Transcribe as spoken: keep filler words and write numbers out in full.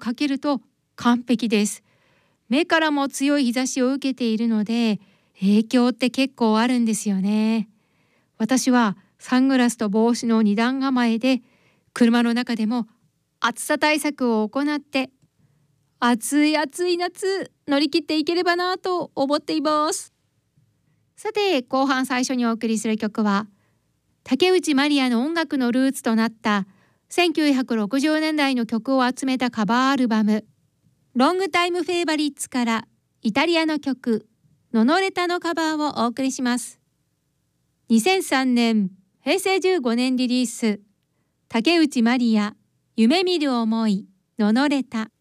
かけると完璧です。目からも強い日差しを受けているので影響って結構あるんですよね。私はサングラスと帽子の二段構えで車の中でも暑さ対策を行って暑い暑い夏乗り切っていければなと思っています。さて後半最初にお送りする曲は竹内まりやの音楽のルーツとなったせんきゅうひゃくろくじゅうねんだいの曲を集めたカバーアルバムロングタイムフェイバリッツからイタリアの曲ノノレタのカバーをお送りします。にせんさんねんへいせいじゅうごねんリリース竹内まりや夢見る思いノノレタ。